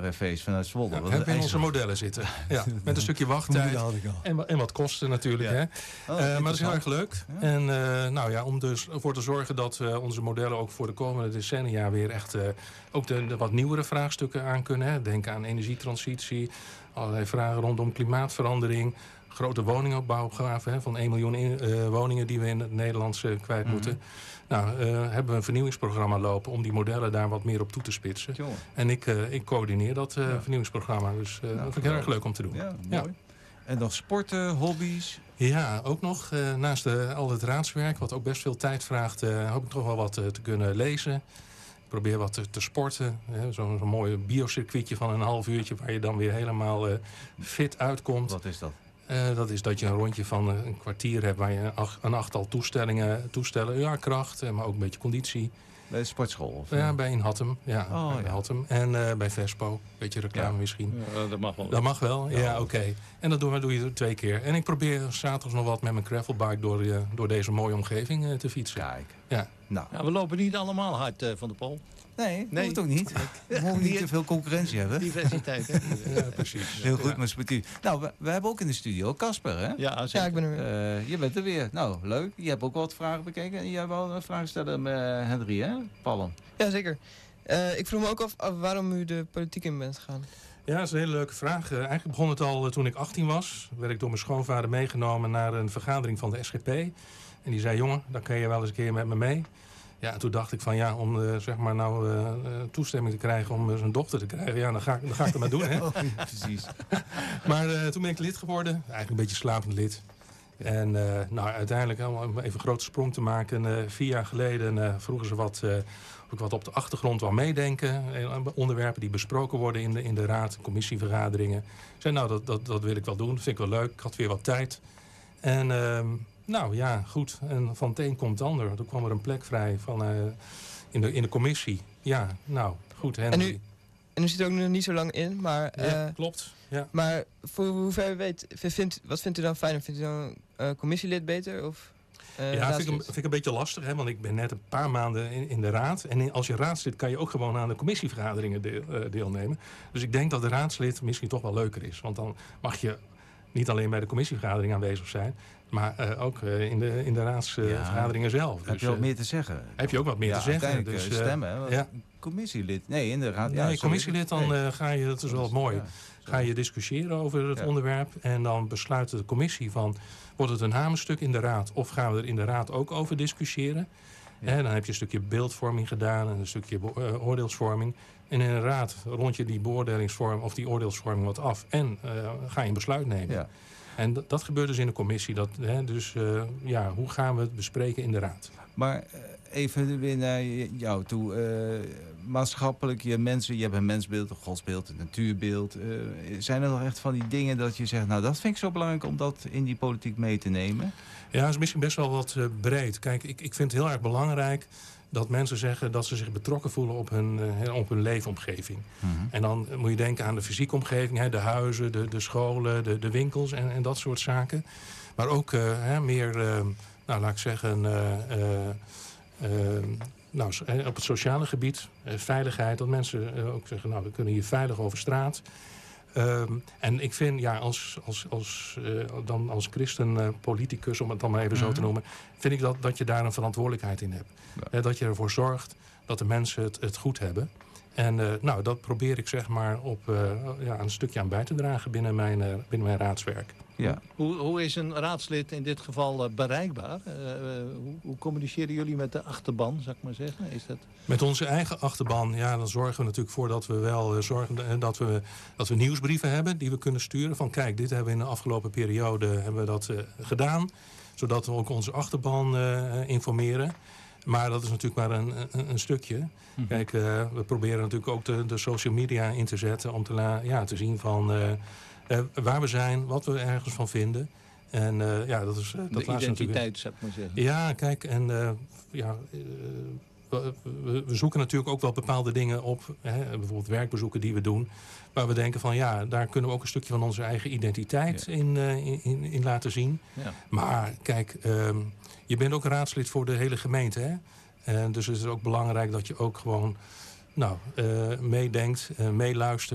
cabarefeest vanuit Zwolle. Ja, we hebben in onze modellen zitten. Ja, met een stukje wachttijd en wat kosten natuurlijk. Ja. Hè. Oh, maar dat is heel erg leuk. Ja. En om dus ervoor te zorgen dat onze modellen ook voor de komende decennia weer echt ook de wat nieuwere vraagstukken aan kunnen. Hè. Denk aan energietransitie, allerlei vragen rondom klimaatverandering. Grote woningopbouwgraven van 1 miljoen woningen die we in het Nederlands kwijt moeten. Hebben we een vernieuwingsprogramma lopen om die modellen daar wat meer op toe te spitsen. Jongen. En ik coördineer dat vernieuwingsprogramma. Dus dat vind ik heel erg leuk om te doen. Ja, mooi. En nog sporten, hobby's? Ja, ook nog. Naast al het raadswerk, wat ook best veel tijd vraagt, hoop ik toch wel wat te kunnen lezen. Ik probeer wat te sporten. Zo'n mooi biocircuitje van een half uurtje waar je dan weer helemaal fit uitkomt. Wat is dat? Dat is dat je een rondje van een kwartier hebt waar je een achttal toestellen, ja, kracht, maar ook een beetje conditie. Bij de sportschool? Of? Ja, bij in Hattem. Ja, bij Hattem. En bij Vespo. Een beetje reclame misschien. Ja, dat mag wel. Dat mag wel, ja, oké. En dat doe je 2 keer. En ik probeer 's zaterdags nog wat met mijn gravelbike door deze mooie omgeving te fietsen. Kijk. Ja. Nou. Ja, we lopen niet allemaal hard van de Pool. Nee, dat hoeft ook niet. We mogen niet te veel concurrentie hebben. Diversiteit, hè? Ja, precies. Heel goed, maar sportief. Nou, we hebben ook in de studio Casper, hè? Ja, Ja, ik ben er weer. Je bent er weer. Nou, leuk. Je hebt ook wat vragen bekeken. En jij hebt wel een vraag stellen met Henry, hè? Pallen. Ja, zeker. Ik vroeg me ook af waarom u de politiek in bent gegaan. Ja, dat is een hele leuke vraag. Eigenlijk begon het al toen ik 18 was. Werd ik door mijn schoonvader meegenomen naar een vergadering van de SGP. En die zei, jongen, dan kan je wel eens een keer met me mee. Ja, en toen dacht ik van om toestemming te krijgen om zijn dochter te krijgen. Ja, dan ga ik het maar doen, hè. Oh, ja, precies. Maar toen ben ik lid geworden. Eigenlijk een beetje slapend lid. En uiteindelijk, om even een grote sprong te maken. 4 jaar geleden vroegen ze of ik wat op de achtergrond wou meedenken. Onderwerpen die besproken worden in de raad, commissievergaderingen. Ik zei, dat wil ik wel doen. Dat vind ik wel leuk. Ik had weer wat tijd. En goed. En van het een komt het ander. Toen kwam er een plek vrij in de commissie. Ja, nou, goed. Henry. En u zit er ook nog niet zo lang in, maar... Ja, klopt. Ja. Maar voor hoever u weet, wat vindt u dan fijn? Vindt u dan commissielid beter? Of, vind ik een beetje lastig, hè, want ik ben net een paar maanden in de raad. En als je raadslid kan je ook gewoon aan de commissievergaderingen deelnemen. Dus ik denk dat de raadslid misschien toch wel leuker is. Want dan mag je niet alleen bij de commissievergadering aanwezig zijn, maar ook in de raadsvergaderingen zelf. Heb je wat meer te zeggen? Heb je ook wat meer te zeggen. Dus stemmen. Commissielid. Nee, inderdaad. Ja, commissielid, dan ga je, dat is wel mooi. Ja, ga je discussiëren over het onderwerp. En dan besluit de commissie van, wordt het een hamerstuk in de raad? Of gaan we er in de raad ook over discussiëren? Ja. Dan heb je een stukje beeldvorming gedaan en een stukje oordeelsvorming. En in de raad rond je die beoordelingsvorm of die oordeelsvorming wat af. En ga je een besluit nemen. Ja. En dat gebeurt dus in de commissie. Hoe gaan we het bespreken in de raad? Maar even weer naar jou toe. Maatschappelijk, je hebt een mensbeeld, een godsbeeld, een natuurbeeld. Zijn er nog echt van die dingen dat je zegt, nou dat vind ik zo belangrijk om dat in die politiek mee te nemen? Ja, dat is misschien best wel wat breed. Kijk, ik vind het heel erg belangrijk dat mensen zeggen dat ze zich betrokken voelen op hun leefomgeving. Mm-hmm. En dan moet je denken aan de fysieke omgeving, de huizen, de scholen, de winkels en dat soort zaken. Maar ook meer, laat ik zeggen, op het sociale gebied, veiligheid, dat mensen ook zeggen, we kunnen hier veilig over straat. En ik vind, als christen-politicus, om het dan maar even zo te noemen, vind ik dat je daar een verantwoordelijkheid in hebt. Ja. Dat je ervoor zorgt dat de mensen het goed hebben. En dat probeer ik zeg maar een stukje aan bij te dragen binnen mijn raadswerk. Ja. Hoe is een raadslid in dit geval bereikbaar? Hoe communiceren jullie met de achterban, zou ik maar zeggen? Is dat... Met onze eigen achterban, dan zorgen we natuurlijk voor dat we wel zorgen dat we nieuwsbrieven hebben die we kunnen sturen. Van kijk, dit hebben we in de afgelopen periode gedaan. Zodat we ook onze achterban informeren. Maar dat is natuurlijk maar een stukje. Mm-hmm. Kijk, we proberen natuurlijk ook de social media in te zetten om te zien van waar we zijn, wat we ergens van vinden. En dat is de identiteit, zou ik maar zeggen. Ja, kijk, en we zoeken natuurlijk ook wel bepaalde dingen op. Bijvoorbeeld werkbezoeken die we doen. Waar we denken van daar kunnen we ook een stukje van onze eigen identiteit in laten zien. Ja. Maar kijk, je bent ook raadslid voor de hele gemeente. Hè? En dus is het ook belangrijk dat je ook gewoon meedenkt, meeluistert.